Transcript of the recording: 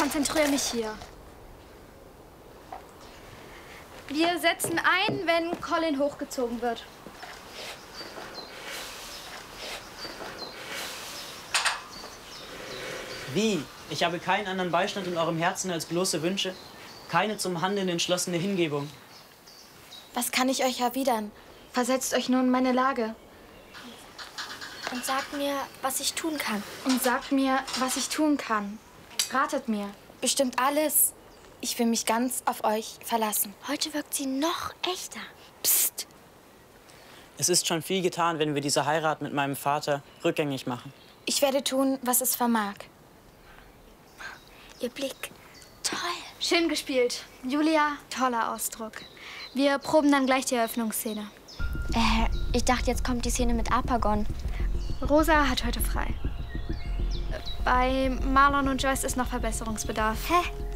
konzentriere mich hier. Wir setzen ein, wenn Colin hochgezogen wird. Wie? Ich habe keinen anderen Beistand in eurem Herzen als bloße Wünsche? Keine zum Handeln entschlossene Hingebung? Was kann ich euch erwidern? Versetzt euch nun in meine Lage. Und sagt mir, was ich tun kann. Und sagt mir, was ich tun kann. Ratet mir. Bestimmt alles. Ich will mich ganz auf euch verlassen. Heute wirkt sie noch echter. Psst. Es ist schon viel getan, wenn wir diese Heirat mit meinem Vater rückgängig machen. Ich werde tun, was es vermag. Ihr Blick, toll. Schön gespielt. Julia, toller Ausdruck. Wir proben dann gleich die Eröffnungsszene. Ich dachte, jetzt kommt die Szene mit Apagon. Rosa hat heute frei. Bei Marlon und Joyce ist noch Verbesserungsbedarf. Hä?